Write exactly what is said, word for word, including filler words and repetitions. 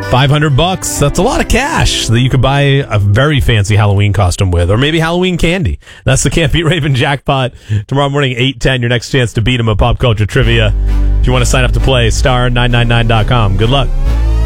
five hundred bucks. That's a lot of cash that you could buy a very fancy Halloween costume with, or maybe Halloween candy. That's the Can't Beat Raven jackpot. Tomorrow morning, eight ten, your next chance to beat him at Pop Culture Trivia. If you want to sign up to play, star nine nine nine dot com. Good luck.